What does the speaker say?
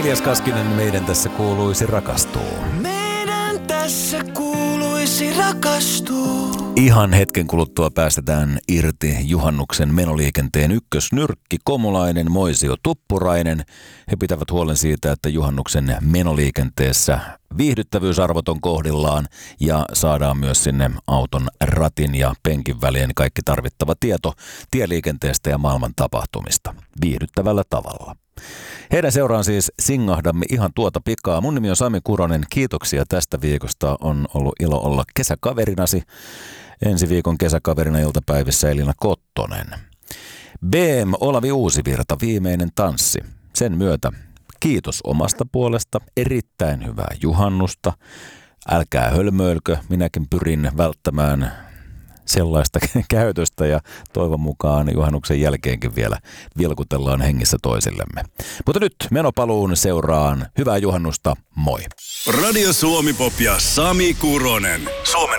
Elias Kaskinen, meidän tässä kuuluisi rakastua. Meidän tässä kuuluisi rakastua. Ihan hetken kuluttua päästetään irti juhannuksen menoliikenteen ykkösnyrkki Komulainen, Moisio Tuppurainen. He pitävät huolen siitä, että juhannuksen menoliikenteessä viihdyttävyysarvot on kohdillaan ja saadaan myös sinne auton ratin ja penkin väliin kaikki tarvittava tieto tieliikenteestä ja maailman tapahtumista viihdyttävällä tavalla. Heidän seuraan siis singahdamme ihan tuota pikaa. Mun nimi on Sami Kuronen. Kiitoksia tästä viikosta. On ollut ilo olla kesäkaverinasi. Ensi viikon kesäkaverina iltapäivissä Elina Kottonen. BM Olavi Uusivirta, Viimeinen tanssi. Sen myötä kiitos omasta puolesta. Erittäin hyvää juhannusta. Älkää hölmöilkö. Minäkin pyrin välttämään sellaista käytöstä ja toivon mukaan juhannuksen jälkeenkin vielä vilkutellaan hengissä toisillemme. Mutta nyt menopaluun seuraan. Hyvää juhannusta, moi! Radio Suomi Pop ja Sami Kuronen. Suomen